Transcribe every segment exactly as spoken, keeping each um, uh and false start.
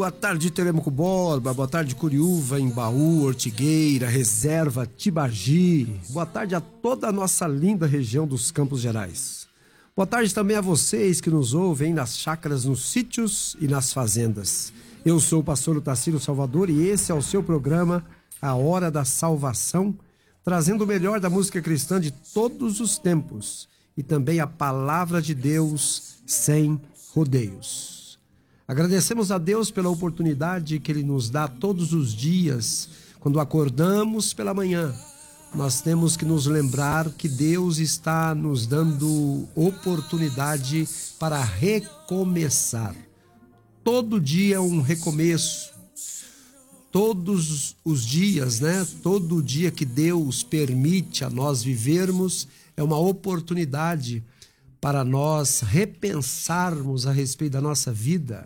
Boa tarde, Telêmaco Borba. Boa tarde, Curiúva, Embaú, Ortigueira, Reserva, Tibagi. Boa tarde a toda a nossa linda região dos Campos Gerais. Boa tarde também a vocês que nos ouvem nas chácaras, nos sítios e nas fazendas. Eu sou o pastor Otacílio Salvador e esse é o seu programa A Hora da Salvação, trazendo o melhor da música cristã de todos os tempos e também a palavra de Deus sem rodeios. Agradecemos a Deus pela oportunidade que Ele nos dá todos os dias. Quando acordamos pela manhã, nós temos que nos lembrar que Deus está nos dando oportunidade para recomeçar. Todo dia é um recomeço. Todos os dias, né? Todo dia que Deus permite a nós vivermos é uma oportunidade para nós repensarmos a respeito da nossa vida.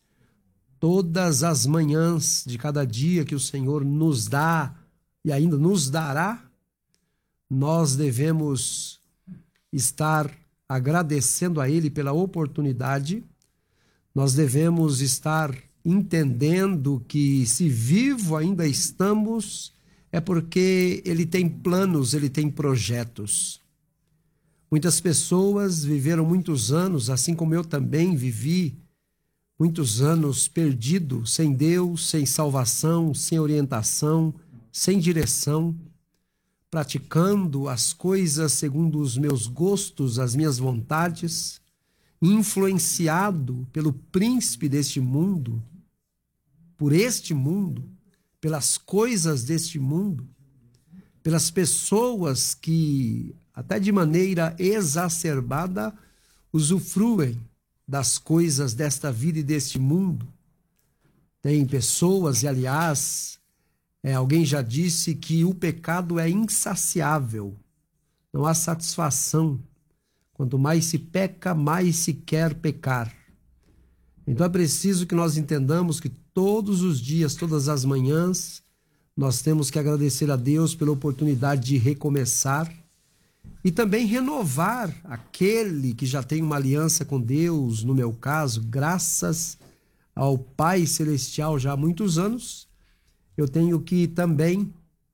Todas as manhãs de cada dia que o Senhor nos dá e ainda nos dará, nós devemos estar agradecendo a Ele pela oportunidade. Nós devemos estar entendendo que se vivo ainda estamos, é porque Ele tem planos, Ele tem projetos. Muitas pessoas viveram muitos anos, assim como eu também vivi, muitos anos perdido, sem Deus, sem salvação, sem orientação, sem direção, praticando as coisas segundo os meus gostos, as minhas vontades, influenciado pelo príncipe deste mundo, por este mundo, pelas coisas deste mundo, pelas pessoas que, até de maneira exacerbada, usufruem das coisas desta vida e deste mundo. Tem pessoas, e aliás, é, alguém já disse que o pecado é insaciável, não há satisfação. Quanto mais se peca, mais se quer pecar. Então é preciso que nós entendamos que todos os dias, todas as manhãs, nós temos que agradecer a Deus pela oportunidade de recomeçar e também renovar aquele que já tem uma aliança com Deus, no meu caso, graças ao Pai Celestial já há muitos anos, eu tenho que também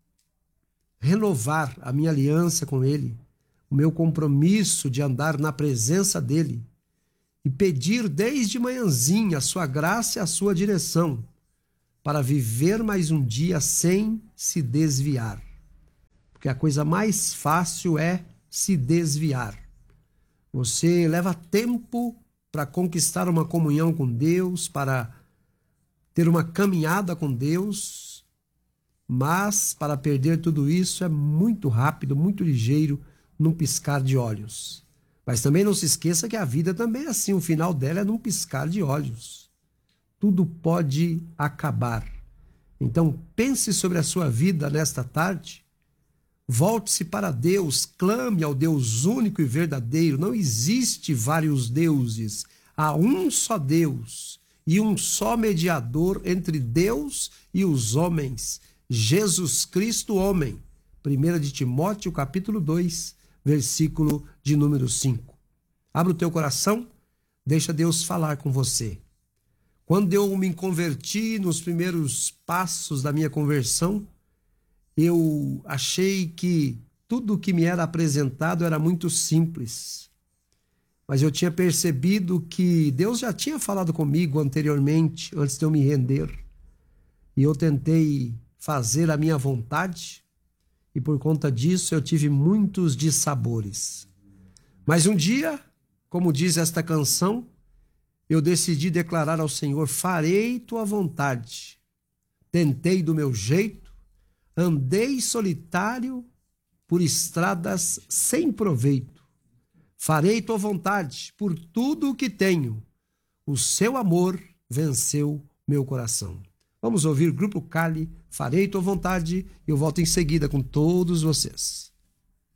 renovar a minha aliança com Ele, o meu compromisso de andar na presença dEle e pedir desde manhãzinha a sua graça e a sua direção para viver mais um dia sem se desviar. Porque a coisa mais fácil é se desviar. Você leva tempo para conquistar uma comunhão com Deus, para ter uma caminhada com Deus, mas para perder tudo isso é muito rápido, muito ligeiro, num piscar de olhos. Mas também não se esqueça que a vida também é assim, o final dela é num piscar de olhos. Tudo pode acabar. Então pense sobre a sua vida nesta tarde. Volte-se para Deus, clame ao Deus único e verdadeiro. Não existe vários deuses, há um só Deus e um só mediador entre Deus e os homens, Jesus Cristo, homem. primeira de Timóteo, capítulo dois, versículo de número cinco. Abra o teu coração, deixa Deus falar com você. Quando eu me converti, nos primeiros passos da minha conversão, eu achei que tudo o que me era apresentado era muito simples. Mas eu tinha percebido que Deus já tinha falado comigo anteriormente, antes de eu me render. E eu tentei fazer a minha vontade, e por conta disso eu tive muitos dissabores. Mas um dia, como diz esta canção, eu decidi declarar ao Senhor: farei tua vontade. Tentei do meu jeito, andei solitário por estradas sem proveito. Farei tua vontade por tudo o que tenho. O seu amor venceu meu coração. Vamos ouvir Grupo Cali, Farei tua vontade, e eu volto em seguida com todos vocês.